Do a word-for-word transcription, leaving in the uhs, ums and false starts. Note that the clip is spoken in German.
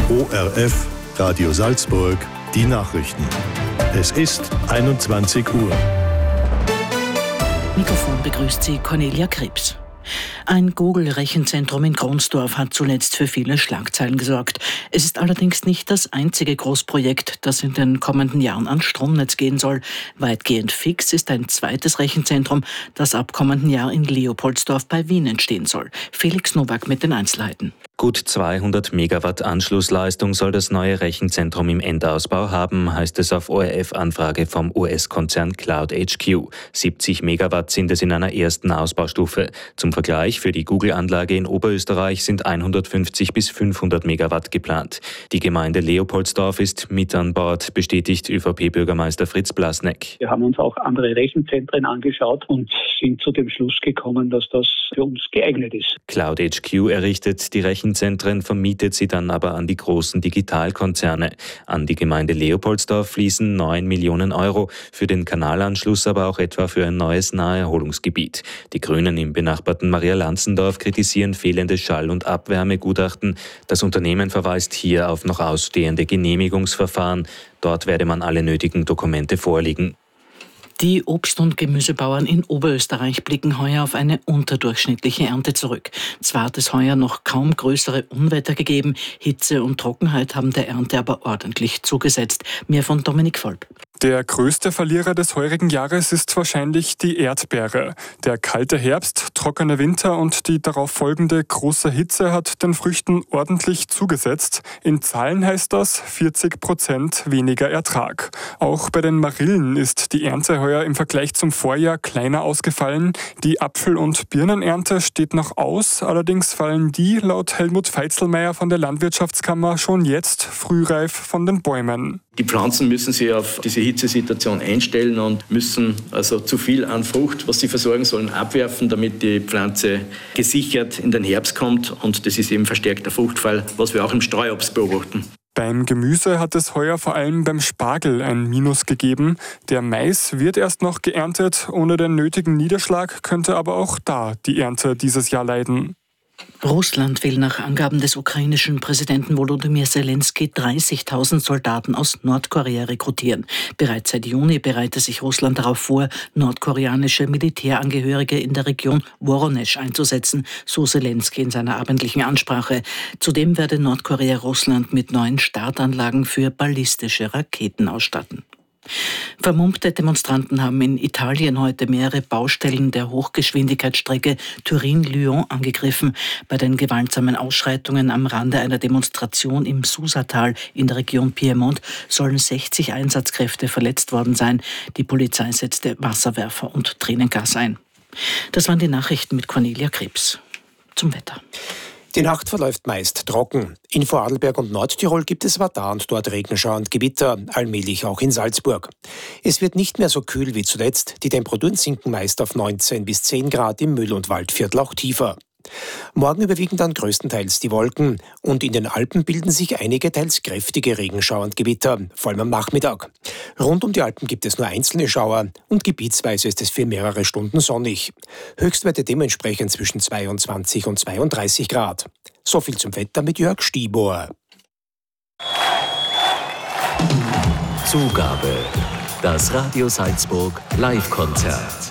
O R F, Radio Salzburg, die Nachrichten. Es ist einundzwanzig Uhr. Mikrofon begrüßt Sie Cornelia Krebs. Ein Google-Rechenzentrum in Kronsdorf hat zuletzt für viele Schlagzeilen gesorgt. Es ist allerdings nicht das einzige Großprojekt, das in den kommenden Jahren ans Stromnetz gehen soll. Weitgehend fix ist ein zweites Rechenzentrum, das ab kommenden Jahr in Leopoldsdorf bei Wien entstehen soll. Felix Nowak mit den Einzelheiten. Gut zweihundert Megawatt Anschlussleistung soll das neue Rechenzentrum im Endausbau haben, heißt es auf O R F-Anfrage vom U S-Konzern Cloud H Q. siebzig Megawatt sind es in einer ersten Ausbaustufe. Zum Vergleich, für die Google-Anlage in Oberösterreich sind hundertfünfzig bis fünfhundert Megawatt geplant. Die Gemeinde Leopoldsdorf ist mit an Bord, bestätigt Ö V P-Bürgermeister Fritz Blasneck. Wir haben uns auch andere Rechenzentren angeschaut und sind zu dem Schluss gekommen, dass das für uns geeignet ist. Cloud H Q errichtet die Rechenzentren, vermietet sie dann aber an die großen Digitalkonzerne. An die Gemeinde Leopoldsdorf fließen neun Millionen Euro, für den Kanalanschluss aber auch etwa für ein neues Naherholungsgebiet. Die Grünen im benachbarten Maria-Lanzendorf kritisieren fehlende Schall- und Abwärmegutachten. Das Unternehmen verweist hier auf noch ausstehende Genehmigungsverfahren. Dort werde man alle nötigen Dokumente vorlegen. Die Obst- und Gemüsebauern in Oberösterreich blicken heuer auf eine unterdurchschnittliche Ernte zurück. Zwar hat es heuer noch kaum größere Unwetter gegeben, Hitze und Trockenheit haben der Ernte aber ordentlich zugesetzt. Mehr von Dominik Volp. Der größte Verlierer des heurigen Jahres ist wahrscheinlich die Erdbeere. Der kalte Herbst, trockene Winter und die darauf folgende große Hitze hat den Früchten ordentlich zugesetzt. In Zahlen heißt das vierzig Prozent weniger Ertrag. Auch bei den Marillen ist die Ernte heuer im Vergleich zum Vorjahr kleiner ausgefallen. Die Apfel- und Birnenernte steht noch aus. Allerdings fallen die laut Helmut Feitzelmeier von der Landwirtschaftskammer schon jetzt frühreif von den Bäumen. Die Pflanzen müssen sich auf diese Hitzesituation einstellen und müssen also zu viel an Frucht, was sie versorgen sollen, abwerfen, damit die Pflanze gesichert in den Herbst kommt. Und das ist eben verstärkter Fruchtfall, was wir auch im Streuobst beobachten. Beim Gemüse hat es heuer vor allem beim Spargel ein Minus gegeben. Der Mais wird erst noch geerntet. Ohne den nötigen Niederschlag könnte aber auch da die Ernte dieses Jahr leiden. Russland will nach Angaben des ukrainischen Präsidenten Volodymyr Zelensky dreißigtausend Soldaten aus Nordkorea rekrutieren. Bereits seit Juni bereite sich Russland darauf vor, nordkoreanische Militärangehörige in der Region Woronesch einzusetzen, so Zelensky in seiner abendlichen Ansprache. Zudem werde Nordkorea Russland mit neuen Startanlagen für ballistische Raketen ausstatten. Vermummte Demonstranten haben in Italien heute mehrere Baustellen der Hochgeschwindigkeitsstrecke Turin-Lyon angegriffen. Bei den gewaltsamen Ausschreitungen am Rande einer Demonstration im Susatal in der Region Piemont sollen sechzig Einsatzkräfte verletzt worden sein. Die Polizei setzte Wasserwerfer und Tränengas ein. Das waren die Nachrichten mit Cornelia Krebs. Zum Wetter. Die Nacht verläuft meist trocken. In Vorarlberg und Nordtirol gibt es aber da und dort Regenschauer und Gewitter, allmählich auch in Salzburg. Es wird nicht mehr so kühl wie zuletzt. Die Temperaturen sinken meist auf neunzehn bis zehn Grad, im Müll- und Waldviertel auch tiefer. Morgen überwiegen dann größtenteils die Wolken und in den Alpen bilden sich einige teils kräftige Regenschauer und Gewitter, vor allem am Nachmittag. Rund um die Alpen gibt es nur einzelne Schauer und gebietsweise ist es für mehrere Stunden sonnig. Höchstwerte dementsprechend zwischen zweiundzwanzig und zweiunddreißig Grad. So viel zum Wetter mit Jörg Stibor. Zugabe. Das Radio Salzburg Live-Konzert.